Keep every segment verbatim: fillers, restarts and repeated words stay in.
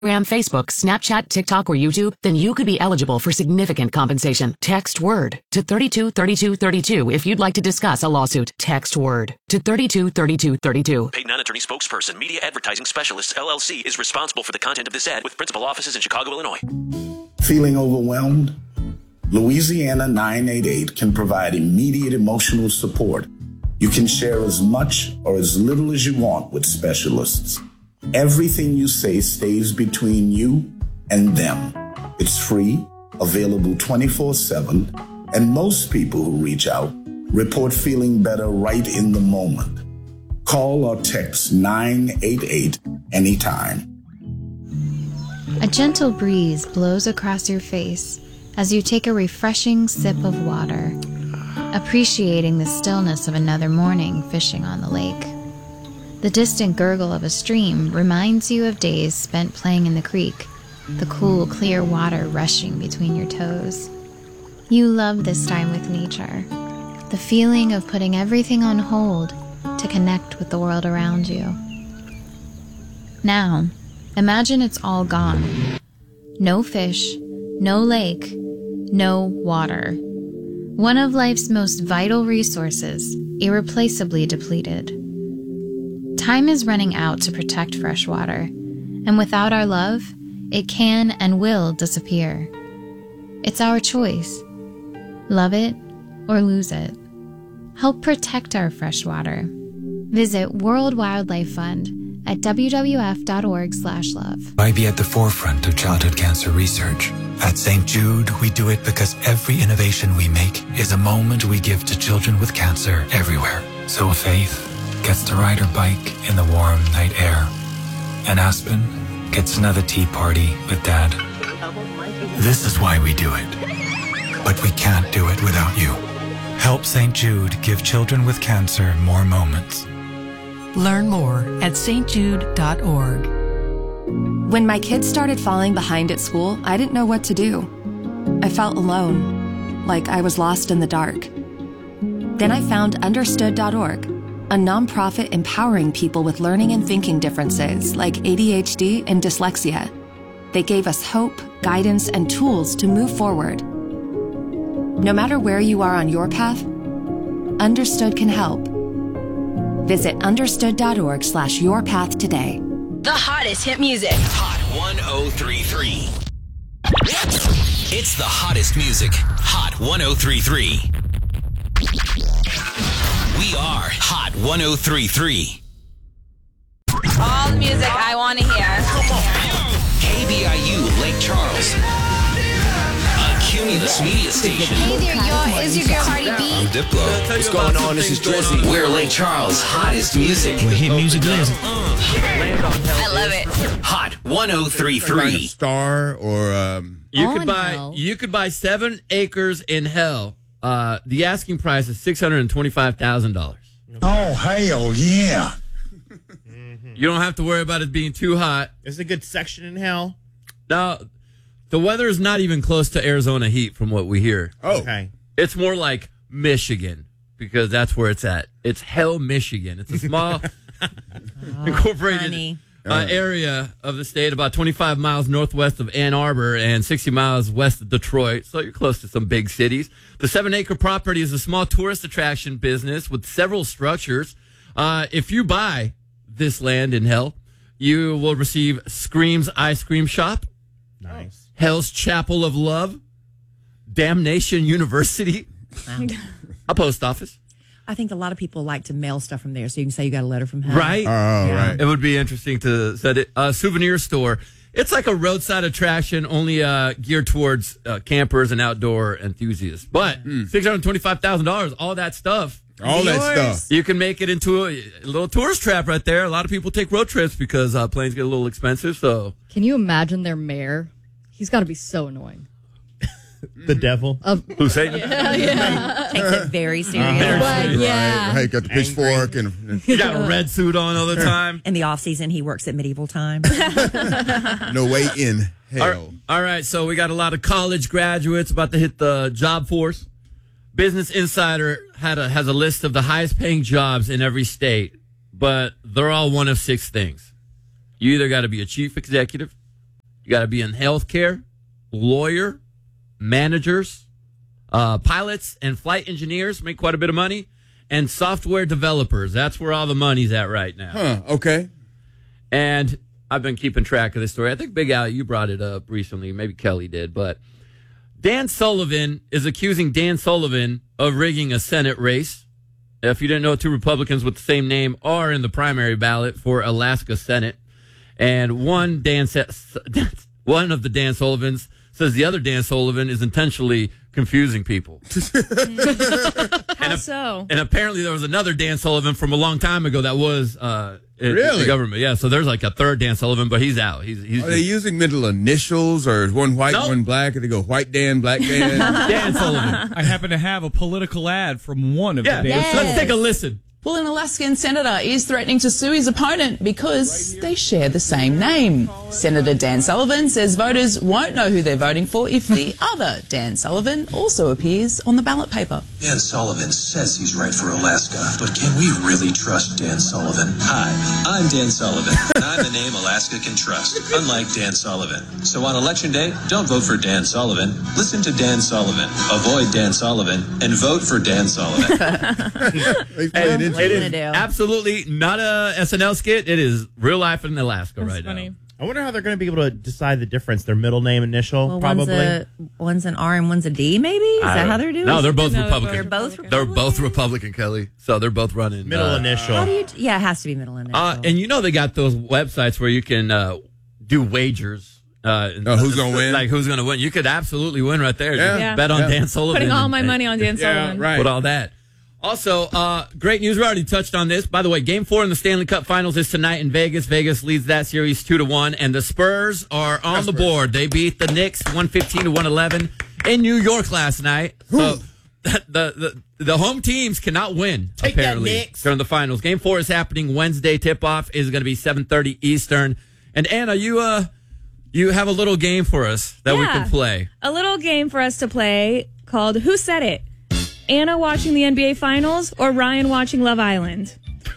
Facebook, Snapchat, TikTok, or YouTube, then you could be eligible for significant compensation. Text WORD to thirty-two thirty-two thirty-two if you'd like to discuss a lawsuit. Text WORD to thirty-two thirty-two thirty-two. Paid non-attorney spokesperson, Media Advertising Specialists, L L C, is responsible for the content of this ad with principal offices in Chicago, Illinois. Feeling overwhelmed? Louisiana nine eight eight can provide immediate emotional support. You can share as much or as little as you want with specialists. Everything you say stays between you and them. It's free, available twenty-four seven, and most people who reach out report feeling better right in the moment. Call or text nine eight eight anytime. A gentle breeze blows across your face as you take a refreshing sip of water, appreciating the stillness of another morning fishing on the lake. The distant gurgle of a stream reminds you of days spent playing in the creek, the cool, clear water rushing between your toes. You love this time with nature, the feeling of putting everything on hold to connect with the world around you. Now, imagine it's all gone. No fish, no lake, no water. One of life's most vital resources, irreplaceably depleted. Time is running out to protect fresh water, and without our love, it can and will disappear. It's our choice. Love it or lose it. Help protect our fresh water. Visit World Wildlife Fund at w w f dot org slash love. Why be at the forefront of childhood cancer research? At Saint Jude, we do it because every innovation we make is a moment we give to children with cancer everywhere. So Faith gets to ride her bike in the warm night air, and Aspen gets another tea party with Dad. This is why we do it. But we can't do it without you. Help Saint Jude give children with cancer more moments. Learn more at s t jude dot org. When my kids started falling behind at school, I didn't know what to do. I felt alone, like I was lost in the dark. Then I found understood dot org, a nonprofit empowering people with learning and thinking differences like A D H D and dyslexia. They gave us hope, guidance, and tools to move forward. No matter where you are on your path, Understood can help. Visit understood dot org slash your path today. The hottest hit music. Hot one oh three three. It's the hottest music. Hot one oh three three. We are Hot one oh three three. All the music I want to hear. Come on. K B I U Lake Charles. A Cumulus Media Station. Hey there, yo. Is your girl Cardi B? I'm Diplo. What's going on? This is Drizzy. We're Lake Charles' hottest music. We're hit music is. I love it. Hot one oh three three. Star or um. You All could in buy. hell. You could buy seven acres in hell. Uh, the asking price is six hundred and twenty-five thousand dollars. Oh, hell yeah. You don't have to worry about it being too hot. There's a good section in hell. Now, the weather is not even close to Arizona heat from what we hear. Oh. Okay. It's more like Michigan because that's where it's at. It's Hell, Michigan. It's a small incorporated honey. uh, area of the state, about twenty-five miles northwest of Ann Arbor and sixty miles west of Detroit. So you're close to some big cities. The seven-acre property is a small tourist attraction business with several structures. Uh, if you buy this land in Hell, you will receive Scream's Ice Cream Shop, Nice. Hell's Chapel of Love, Damnation University, a post office. I think a lot of people like to mail stuff from there, so you can say you got a letter from hell. Right? Oh, right. It would be interesting to set it. A souvenir store. It's like a roadside attraction, only uh, geared towards uh, campers and outdoor enthusiasts. But six hundred twenty-five thousand dollars, all that stuff. All that stuff. You can make it into a, a little tourist trap right there. A lot of people take road trips because uh, planes get a little expensive. So, can you imagine their mayor? He's got to be so annoying. The devil. Of, who's saying? Yeah, yeah. Takes it very serious. Like, yeah. Right. Got the pitchfork and, and You got a red suit on all the time. In the off season, he works at medieval time. no way in hell. All right, all right, so we got a lot of college graduates about to hit the job force. Business Insider had a, has a list of the highest paying jobs in every state, but they're all one of six things. You either got to be a chief executive, You got to be in healthcare, lawyer, managers, uh, pilots and flight engineers make quite a bit of money, and software developers. That's where all the money's at right now. Huh, okay. And I've been keeping track of this story. I think, Big Al, you brought it up recently. Maybe Kelly did. But Dan Sullivan is accusing Dan Sullivan of rigging a Senate race. If you didn't know, two Republicans with the same name are in the primary ballot for Alaska Senate. And one Dan, one of the Dan Sullivans says the other Dan Sullivan is intentionally confusing people. How so? And apparently there was another Dan Sullivan from a long time ago that was uh, in, Really? in the government. Yeah, so there's like a third Dan Sullivan, but he's out. He's, he's Are they using middle initials, or is one white, Nope. one black, and they go white Dan, black Dan? Dan Sullivan. I happen to have a political ad from one of Yeah, the let's, let's take a listen. Well, an Alaskan senator is threatening to sue his opponent because they share the same name. Senator Dan Sullivan says voters won't know who they're voting for if the other Dan Sullivan also appears on the ballot paper. Dan Sullivan says he's right for Alaska, but can we really trust Dan Sullivan? Hi, I'm Dan Sullivan, and I'm the name Alaska can trust, unlike Dan Sullivan. So on Election Day, don't vote for Dan Sullivan. Listen to Dan Sullivan, avoid Dan Sullivan, and vote for Dan Sullivan. And it is absolutely not a S N L skit. It is real life in Alaska right now. I wonder how they're going to be able to decide the difference. Their middle name, initial, Well, probably. One's, a, one's an R and one's a D, maybe? Is I that don't- how they're doing No, it? they're both No, Republican. They're both They're both Republican, Kelly. So they're both running. Middle uh, initial. How do you, yeah, it has to be middle initial. Uh, and you know they got those websites where you can uh, do wagers. Uh, Oh, who's gonna win? Like who's going to win? You could absolutely win right there. Yeah. Just Yeah. Bet on Yeah. Dan Sullivan. Putting all and- my money on Dan Sullivan. right. Put all that. Also, uh, great news. We already touched on this. By the way, Game Four in the Stanley Cup Finals is tonight in Vegas. Vegas leads that series two to one, and the Spurs are on the board. They beat the Knicks one fifteen to one eleven in New York last night. So the, the the home teams cannot win. Take that, apparently Knicks. during the finals. Game Four is happening Wednesday. Tip off is going to be seven thirty Eastern. And Anna, you uh, you have a little game for us that we Yeah. can play. A little game for us to play called Who Said It? Anna watching the N B A Finals or Ryan watching Love Island?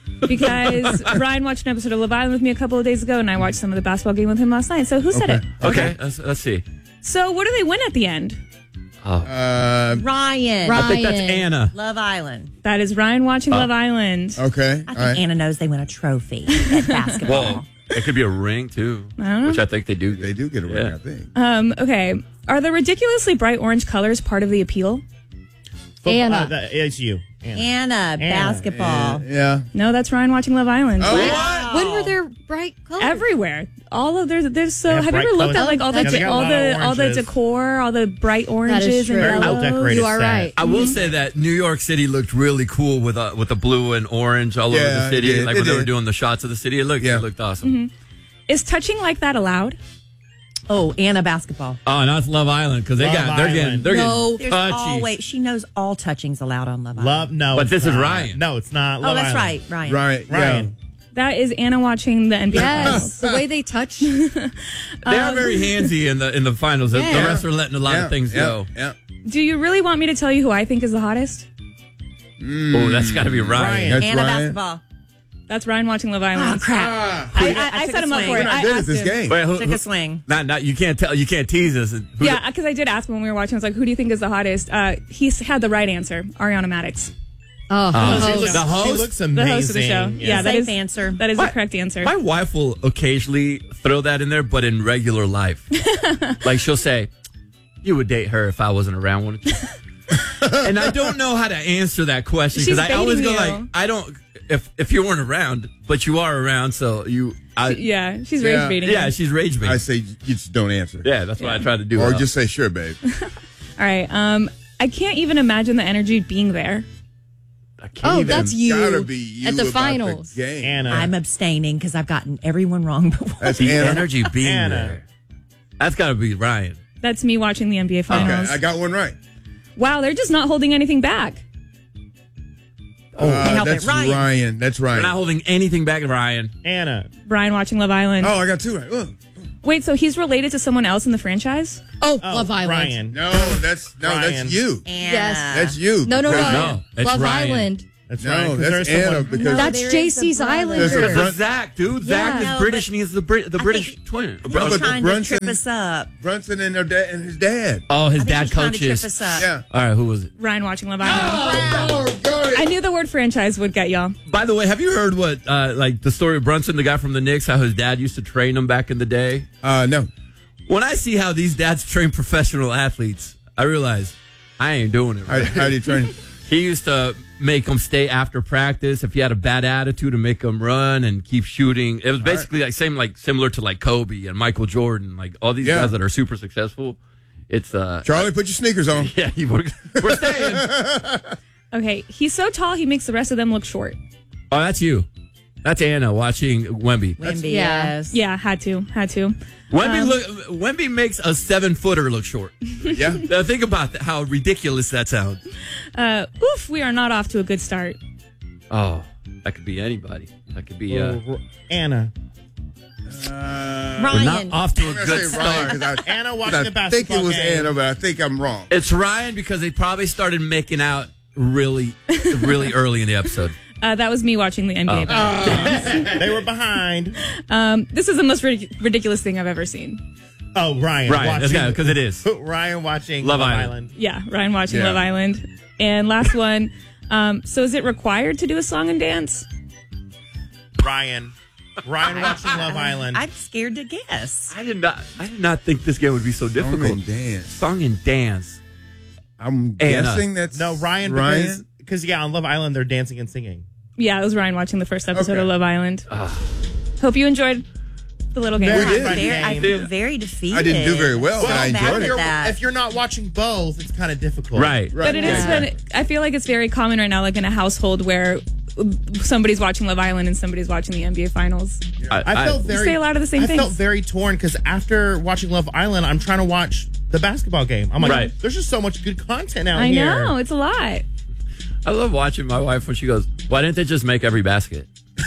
Because Ryan watched an episode of Love Island with me a couple of days ago, and I watched some of the basketball game with him last night. So who said it? Okay, let's, let's see. So what do they win at the end? Oh. Uh, Ryan. I think that's Anna. Love Island. That is Ryan watching Love Island. Okay. I think Anna knows they win a trophy at basketball. Well, it could be a ring too, I don't know. which I think they do. They do get a ring, I think. Um, okay. Are the ridiculously bright orange colors part of the appeal? Football- uh, that- it's you. Anna. Anna, basketball. Yeah. No, that's Ryan watching Love Island. Oh, Wow. When were there bright colors? Everywhere. All of there's there's so They have have you bright ever looked colors. at like all the Yeah, they got a all lot the of all the oranges. decor, all the bright That is oranges true. and Very well yellows? decorated You are set. right. I will say that New York City looked really cool with uh, with the blue and orange all over Yeah, the it city. did. Like It when they were did. doing the shots of the city, it looked Yeah. it looked awesome. Is touching like that allowed? Oh, Anna basketball. Oh, and that's Love Island because they Love got they're getting Island. they're No. getting There's touchy. always, she knows all touching's allowed on Love Island. Love, no. But it's this is not. Ryan. No, it's not. Oh, Love that's Island. right, Ryan. Right. Ryan. That is Anna watching the N B A Yes, Finals. the way they touch. They are very handsy in the in the finals. The- The Yeah. rest are letting a lot Yeah. of things yeah. go. Yeah. Do you really want me to tell you who I think is the hottest? Oh, that's got to be Ryan. Ryan. That's Anna Ryan. basketball. That's Ryan watching Love Island. Oh, crap. Ah, I, I, I I took set a him up swing. for we're it. not I good at asked this him. game. Wait, who, Took who- a swing. Not, not, you can't tell. You can't tease us. Who's Yeah, because I did ask him when we were watching. I was like, "Who do you think is the hottest?" Uh, he had the right answer, Ariana Madix, Oh, Uh, the she host. looks- the host? She looks the amazing. host of the show. Yeah, that Safe is answer. That is What? the correct answer. My wife will occasionally throw that in there, but in regular life. Like she'll say, you would date her if I wasn't around, wouldn't you? And I don't know how to answer that question She's because I always go baiting like, you. I don't, if if you weren't around, but you are around, so you, I, Yeah, she's Yeah. rage baiting. yeah, you. she's rage baiting. I say you just don't answer. Yeah, that's what I try to do. Or Uh, just say, sure, babe. All right. Um, I can't even imagine the energy being there. I can't Oh, even- that's you Gotta be you at the about finals. The game. Anna. I'm abstaining because I've gotten everyone wrong before. That's the Anna. energy being Anna. there. That's got to be Ryan. That's me watching the N B A Okay, Finals. I got one right. Wow, they're just not holding anything back. Oh, help it. that's Ryan. Ryan. That's We're Ryan. not holding anything back, Ryan. Anna. Brian watching Love Island. Oh, I got two right. Ugh. Wait, so he's related to someone else in the franchise? Oh, Oh, Love Island. Ryan. No, that's no, Ryan. that's you. Anna. Yes. That's you. No, no, no. No, it's Love Ryan. Island. That's No, right. 'cause that's there's Anna someone- because No, That's there J is a C's brother. Islander. There's a Because Brun- of Zach, dude. Zach Yeah. is No, British, but and he's the Brit- the I British think- twin. I think brother. he's but trying Brunson- to trip us up. Brunson and, their dad, and his dad. Oh, his I think dad he's trying to coaches. trip us up. Yeah. All right, who was it? Ryan watching Love Island. Oh, go I knew the word franchise would get y'all. By the way, have you heard what, uh, like, the story of Brunson, the guy from the Knicks, how his dad used to train him back in the day? Uh, no. When I see how these dads train professional athletes, I realize I ain't doing it. How, Right. how do you train? He used to make them stay after practice if he had a bad attitude, and make them run and keep shooting. It was basically like same like similar to like Kobe and Michael Jordan, like all these Yeah. guys that are super successful. It's uh Charlie, put your sneakers on. yeah, you- we're, we're staying. Okay, he's so tall he makes the rest of them look short. Oh, that's you. That's Anna watching Wemby. Wemby, Yeah, yes. yeah, had to, had to. Wemby Um, look. Wemby makes a seven footer look short. Yeah. Now think about that, how ridiculous that sounds. Uh, oof, we are not off to a good start. Oh, that could be anybody. That could be. Uh, Oh, Anna. Uh, we're not Ryan. off to a I'm gonna good say Ryan, start. 'cause I, Anna 'cause watching I the basketball think it was game. Anna, but I think I'm wrong. It's Ryan because they probably started making out really, really early in the episode. Uh, that was me watching the N B A. Oh. basketball. They were behind. Um, this is the most ridic- ridiculous thing I've ever seen. Oh, Ryan. Ryan, that's watching, because it is. Ryan watching Love Love, Island. Island. Yeah, Ryan watching Yeah. Love Island. And last one. Um, so is it required to do a song and dance? Ryan. Ryan watching Love Island. I'm scared to guess. I did not. I did not think this game would be so difficult. Song and dance. Song and dance. I'm Anna. guessing that's no, Ryan, Ryan? because, because, yeah, on Love Island, they're dancing and singing. Yeah, it was Ryan watching the first episode Okay. of Love Island. Hope you enjoyed the little game. Very We did. fun Very, I game. feel very defeated. I didn't do very well, but I bad enjoyed at it. You're- that. If you're not watching both, it's kind of difficult. Right. Right. But it has Yeah. been, I feel like it's very common right now, like in a household where somebody's watching Love Island and somebody's watching the N B A Finals. I, I felt I- very. say a lot of the same I things. felt very torn because after watching Love Island, I'm trying to watch the basketball game. I'm like, Right. there's just so much good content out I here. know, it's a lot. I love watching my wife when she goes, "Why didn't they just make every basket?"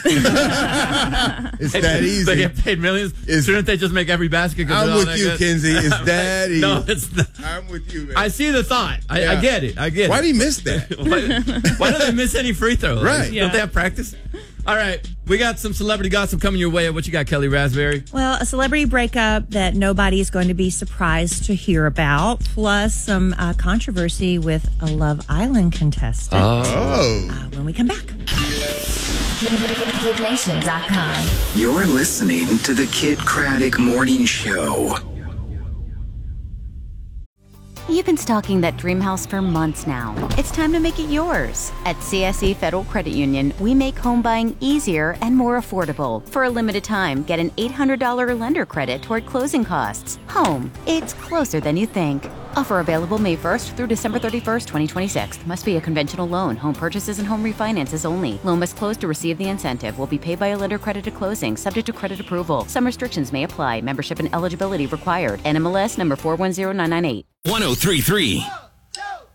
It's that They easy. get paid millions. Shouldn't they just make every basket? 'Cause I'm they're all with that you, good? Kenzie. It's that easy. No, it's not. I'm with you, man. I see the thought. I, I Yeah. get it. I get Why it. do you miss that? why, why do they miss any free throws? Right. Yeah. Don't they have practice? All right. We got some celebrity gossip coming your way. What you got, Kelly Raspberry? Well, a celebrity breakup that nobody is going to be surprised to hear about, plus some uh, controversy with a Love Island contestant. Oh. Uh, when we come back. Kid Nation dot com. You're listening to the Kid Craddock Morning Show. You've been stalking that dream house for months now. It's time to make it yours. At C S E Federal Credit Union, we make home buying easier and more affordable. For a limited time, get an eight hundred dollars lender credit toward closing costs. Home, it's closer than you think. Offer available May first through December thirty-first, twenty twenty-six. Must be a conventional loan. Home purchases and home refinances only. Loan must close to receive the incentive. Will be paid by a lender credit at closing, subject to credit approval. Some restrictions may apply. Membership and eligibility required. N M L S number four one zero nine nine eight. one oh three point three